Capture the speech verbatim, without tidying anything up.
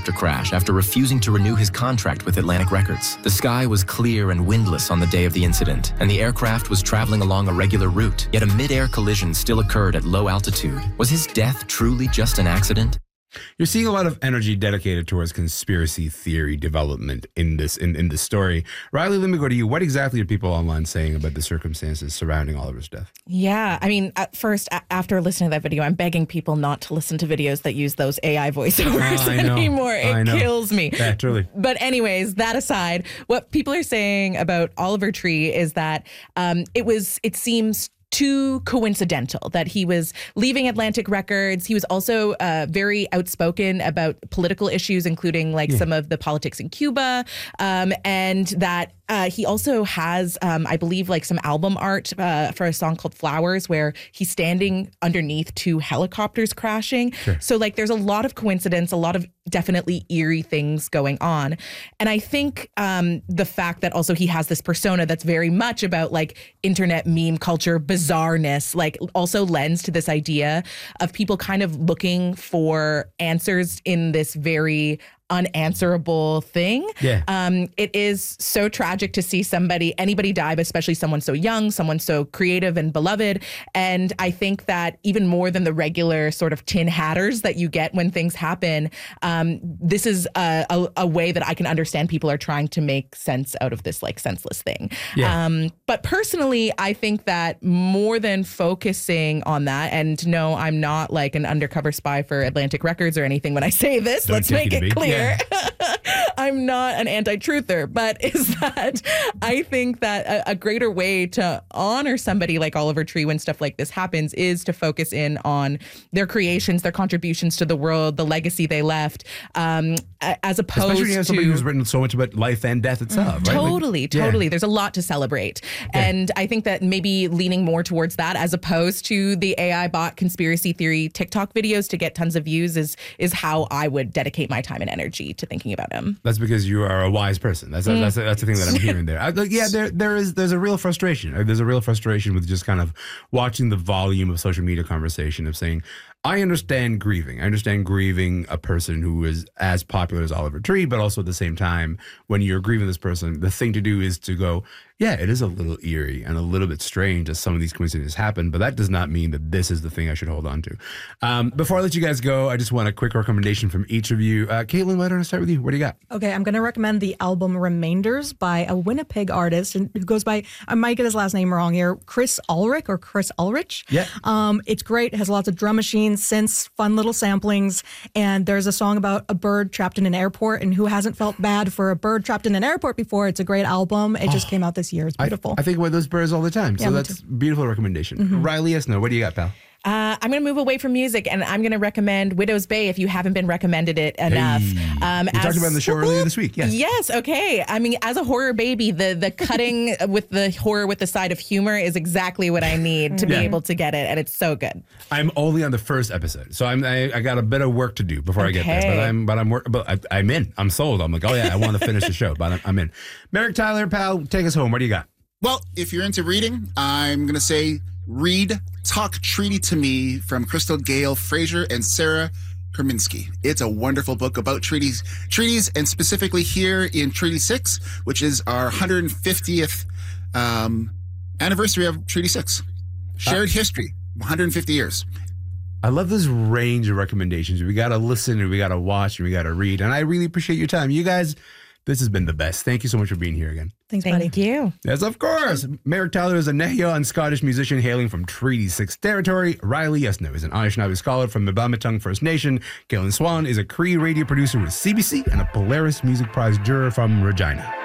helicopter crash after refusing to renew his contract with Atlantic Records. The sky was clear and windless on the day of the incident, and the aircraft was traveling along a regular route, yet a mid-air collision still occurred at low altitude. Was his death truly just an accident? You're seeing a lot of energy dedicated towards conspiracy theory development in this in, in this story. Riley, let me go to you. What exactly are people online saying about the circumstances surrounding Oliver's death? Yeah, I mean, at first, a- after listening to that video, I'm begging people not to listen to videos that use those A I voiceovers oh, I know. anymore. It I know. kills me. Yeah, truly. But anyways, that aside, what people are saying about Oliver Tree is that um, it was, it seems too coincidental that he was leaving Atlantic Records. He was also uh, very outspoken about political issues, including like yeah. some of the politics in Cuba, um, and that uh, he also has, um, I believe, like some album art uh, for a song called Flowers, where he's standing underneath two helicopters crashing. Sure. So like there's a lot of coincidence, a lot of definitely eerie things going on. And I think um, the fact that also he has this persona that's very much about like internet meme culture, bizarreness, like also lends to this idea of people kind of looking for answers in this very unanswerable thing. Yeah. Um, it is so tragic to see somebody, anybody die, but especially someone so young, someone so creative and beloved. And I think that even more than the regular sort of tin hatters that you get when things happen, um, this is a, a, a way that I can understand people are trying to make sense out of this like senseless thing. Yeah. Um, but personally, I think that more than focusing on that, and no, I'm not like an undercover spy for Atlantic Records or anything when I say this, Don't let's take make you to it be. clear. Yeah. I'm not an anti-truther, but is that I think that a, a greater way to honor somebody like Oliver Tree when stuff like this happens is to focus in on their creations, their contributions to the world, the legacy they left, um, as opposed Especially when you have to somebody who's written so much about life and death itself, right? Totally, Like, totally. yeah. There's a lot to celebrate. Yeah. And I think that maybe leaning more towards that as opposed to the A I bot conspiracy theory TikTok videos to get tons of views is is how I would dedicate my time and energy to thinking about him. That's because you are a wise person. That's Mm. that's that's the thing that I'm hearing there. I, like, yeah, there there is there's a real frustration. There's a real frustration with just kind of watching the volume of social media conversation of saying, I understand grieving. I understand grieving a person who is as popular as Oliver Tree, but also at the same time, when you're grieving this person, the thing to do is to go, yeah, it is a little eerie and a little bit strange as some of these coincidences happen, but that does not mean that this is the thing I should hold on to. Um, before I let you guys go, I just want a quick recommendation from each of you. Uh, Caitlin, why don't I start with you? What do you got? Okay, I'm going to recommend the album Remainders by a Winnipeg artist who goes by, I might get his last name wrong here, Chris Ulrich or Chris Ulrich. Yeah. Um, it's great. It has lots of drum machines, synths, fun little samplings. And there's a song about a bird trapped in an airport. And who hasn't felt bad for a bird trapped in an airport before? It's a great album. It just came out this year. It's beautiful. I, I think about those birds all the time. Yeah, So me that's too. a beautiful recommendation. Mm-hmm. Riley Esno, what do you got, pal? Uh, I'm going to move away from music, and I'm going to recommend Widow's Bay if you haven't been recommended it enough. Hey. Um, We talked about it in the show earlier this week. Yes. Yes. Okay. I mean, as a horror baby, the the cutting with the horror with the side of humor is exactly what I need to Yeah. be able to get it, and it's so good. I'm only on the first episode, so I'm I, I got a bit of work to do before I get there. But Okay. I'm but I'm work, but I, I'm in. I'm sold. I'm like, oh yeah, I want to finish the show, but I'm, I'm in. Merrick Tyler, pal, take us home. What do you got? Well, if you're into reading, I'm going to say read Talk Treaty to Me from Crystal Gale Fraser and Sarah Kerminsky. It's a wonderful book about treaties, treaties, and specifically here in Treaty six, which is our one hundred fiftieth um, anniversary of Treaty six. Shared uh, history, one hundred fifty years. I love this range of recommendations. We got to listen and we got to watch and we got to read. And I really appreciate your time. You guys, this has been the best. Thank you so much for being here again. Thanks, buddy. Thank you. Yes, of course. Merrick Tyler is a Nehiyah Scottish musician hailing from Treaty six territory. Riley Esno is an Anishinaabe scholar from the Bamatung First Nation. Galen Swan is a Cree radio producer with C B C and a Polaris Music Prize juror from Regina.